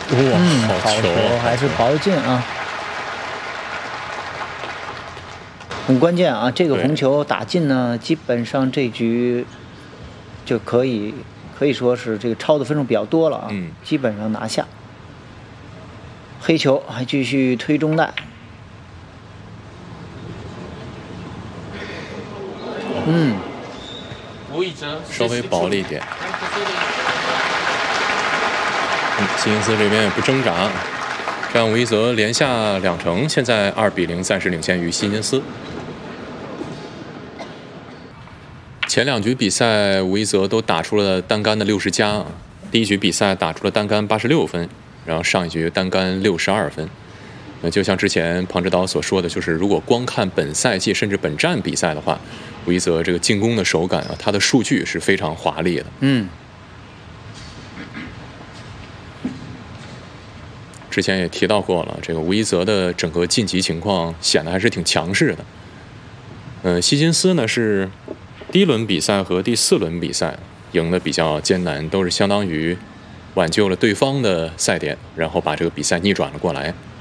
哇， 好球还是薄进啊，很关键啊！这个红球打进呢，基本上这局就可以说是这个超的分数比较多了啊，基本上拿下。黑球还继续推中袋， 稍微薄了一点。希金斯这边也不挣扎，这样吴一泽连下2城，现在2比0暂时领先于希金斯。前2局比赛吴一泽都打出了单杆的60加，第1局比赛打出了单杆86分，然后上一局单杆62分。就像之前庞指导所说的，就是如果光看本赛季甚至本站比赛的话，吴一泽这个进攻的手感啊，他的数据是非常华丽的。之前也提到过了，这个吴一泽的整个晋级情况显得还是挺强势的。希金斯呢是第1轮比赛和第4轮比赛赢得比较艰难，都是相当于挽救了对方的赛点，然后把这个比赛逆转了过来。